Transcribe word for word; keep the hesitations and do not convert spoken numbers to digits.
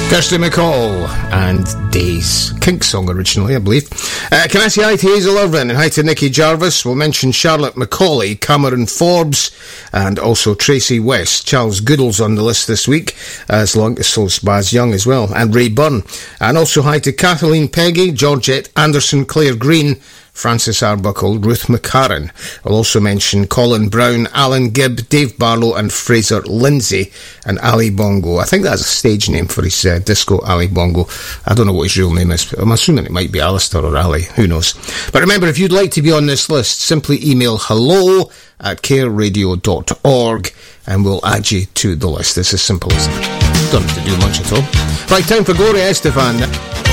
Kirsty MacColl and Days. Kink song originally, I believe. Uh, can I say hi to Hazel Irvin and hi to Nikki Jarvis? We'll mention Charlotte Macaulay, Cameron Forbes, and also Tracy West. Charles Goodall's on the list this week, as long as so is Baz Young as well, and Ray Byrne. And also hi to Kathleen Peggy, Georgette Anderson, Claire Green, Francis Arbuckle, Ruth McCarran. I'll also mention Colin Brown, Alan Gibb, Dave Barlow and Fraser Lindsay and Ali Bongo. I think that's a stage name for his uh, disco, Ali Bongo. I don't know what his real name is, but I'm assuming it might be Alistair or Ali. Who knows? But remember, if you'd like to be on this list, simply email hello at care radio dot org and we'll add you to the list. It's as simple as that. Don't have to do much at all. Right, time for Gloria Estefan.